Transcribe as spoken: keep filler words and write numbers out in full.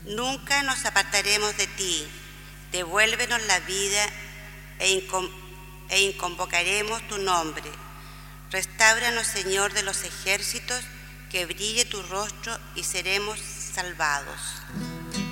Nunca nos apartaremos de ti. Devuélvenos la vida e, incom e inconvocaremos tu nombre. Restáuranos, Señor de los ejércitos, que brille tu rostro y seremos salvados.